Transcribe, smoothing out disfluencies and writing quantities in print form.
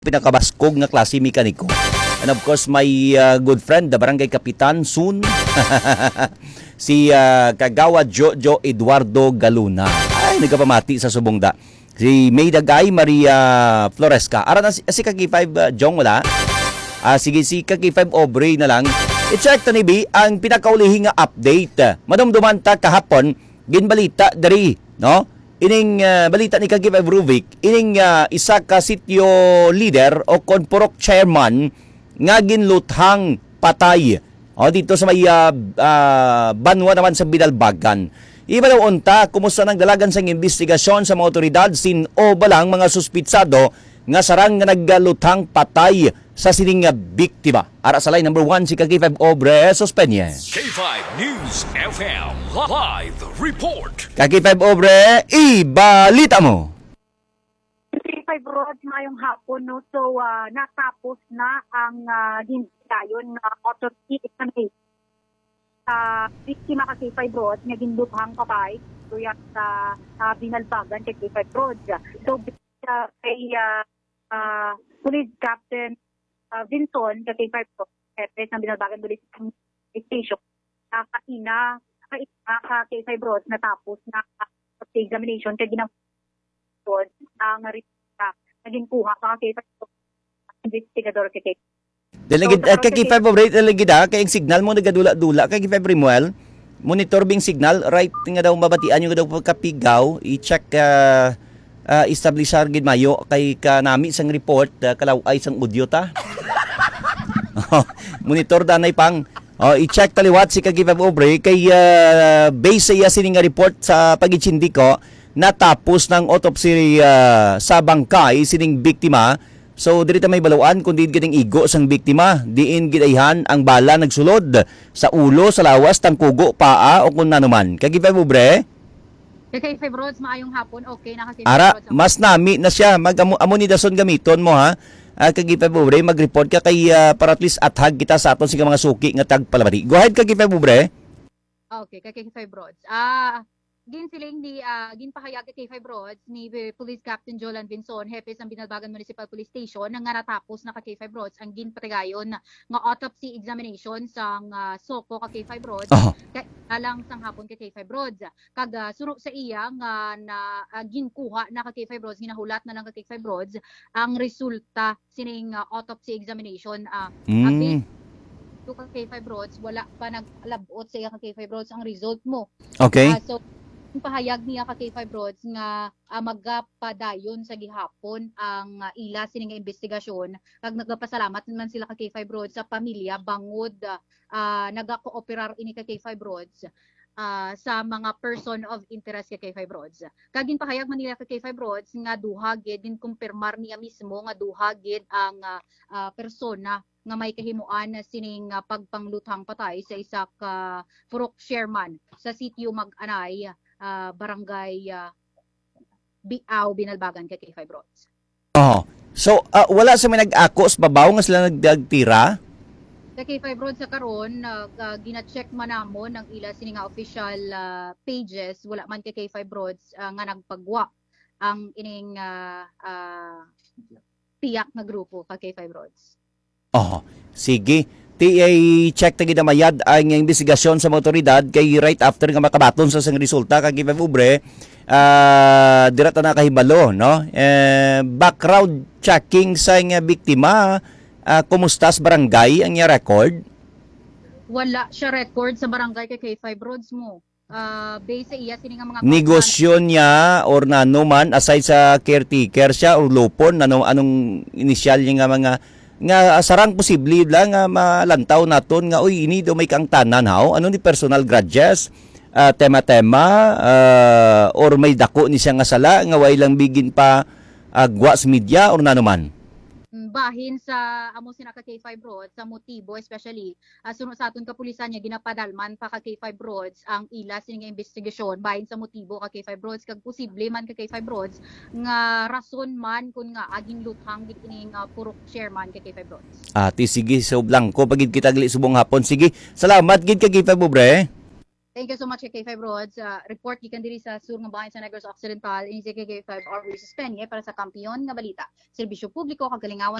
pinakabaskog nga klase mekaniko. And of course, my good friend, the Barangay Kapitan soon, si Kagawa Jojo Eduardo Galuna. Ay, nagkapamati sa Subongda. Si Mayda Guy Maria Floresca. Ara na si Kaki5 Jong wala. Sige, si Kaki5 Aubrey na lang. I-check ta ni B ang pinakaulihing nga update. Madumduman ta kahapon, ginbalita dari, no? Ining balita ni Kaki5 Rubik, ining isa ka sitio leader o konporok chairman nga ginluthang patay. O dito sa may banwa naman sa Binalbagan. Iba daw unta, kumusta nang dalagan sa investigasyon sa mga otoridad sin o balang mga suspitsado nga sarang nga nagluthang patay sa sining biktima. Ara sa line number 1 si Kaki5 Obre Sospenye. K5 News FM Live Report. Kaki5 Obre, ibalita mo. K5 Road, mayong hapon, no? So, natapos na ang ginsayon na autopsy examination. Biktima ka K5 Road, nga ginluthang patay, tuyat sa Binalbagan kay K5 Road. So, kay Police Captain Vinson, kay K5 Road, hepe ng Binalbagan Police Station, kaina ka K5 Road, natapos na examination kay ginang ang naging kuha ka kay investigador kay Delegid kay February delegid kay ang signal mo nagadula-dula kay February Muel monitor bing signal right nga daw mabatian yung daw pagkapigaw i-check establishar gid mayo kay kanami sang report kalaway sang audio ta. Monitor danay pang i-check taliwat si Kagi February kay base sa sining report sa pagitsindi ko natapos ng autopsy sa bangkay sining biktima. So diri ta may balawaan kun diin gining igo sang biktima, diin gidayhan ang bala nagsulod sa ulo, sa lawas, tangkugo, paa o kun nanuman. Kagipay mo bre? Kay Febrods maayong hapon, okay na kasi. Ara, mas nami na siya amo ni dason gamiton mo ha. Kagipay mo bre, mag-report ka kay para at least athag kita sa aton sige mga suki nga tagpalabati. Go ahead kagipay mo bre. Okay, kay Febrods. Ginsiling ni ginpahayag kay Febrods ni Police Captain Jolan Vinson, hepe sa Binalbagan Municipal Police Station nga natapos na kay Febrods ang ginpatigayon nga autopsy examination sang soko kay Febrods kay alang sang hapon kay Febrods kag suro sa iya nga na ginkuha na kay Febrods ginahulat na lang kay Febrods ang resulta sining autopsy examination to kay Febrods wala pa naglabot sa iya kay Febrods ang result mo. Okay. So pahayag niya ka kay Fibroids nga magapadayon sa gihapon ang ila sining investigasyon kag nagpasalamat man sila kay Fibroids sa pamilya bangod nagakooperar ini kay Fibroids sa mga person of interest kay Fibroids. Kag ginpahayag man nila kay Fibroids nga duha gid din kumpirmar niya mismo nga duha gid ang persona nga may kahimuan sining pagpangluthang patay sa isa ka purok chairman sa sitio Mag-anay, barangay Biaw, Binalbagan kay Fibroids. So wala sa may nag-ako sa babaw nga sila nagdagtira? Kay Fibroids sa karon gina-check man namon ang ila sini nga official pages wala man kay Fibroids nga nagpagwa ang ining tiyak na grupo kay Fibroids. Sige. I-check ta gid mayad ang investigasyon sa mga otoridad kay right after nga makabaton sa sang resulta kay Ubre dira ta na kahibalo no. Background checking sa nga biktima kumusta sa barangay ang iya record? Wala siya record sa barangay kay Fibroids mo. Base sa iya sini nga mga negosyo niya or nano man aside sa caretaker siya or lupon anong initial niya nga mga nga sarang posible lang nga malantaw naton nga uy ini do may kang tanan haw ano ni personal grudges tema-tema or may dako ni siya nga sala nga way lang bigin pa agwa sa media or nanuman bahin sa amo sina ka K5 Roads sa motibo especially sunod sa aton kapulisan niya ginapadalman pa ka K5 Roads ang ila sining investigasyon bahin sa motibo ka K5 Roads kag posible man ka K5 Roads nga rason man kun nga aging luthang gid ining purok chairman ka K5 Roads. Sige so blanco pagid kita gali subong hapon sige salamat gid ka K5 Bre. Thank you so much kay K5 Rods. Report gikan diri sa sur nga bahin sa Negros Occidental ini si K5 Always Penye para sa kampiyon nga balita. Serbisyo publiko kagalingawan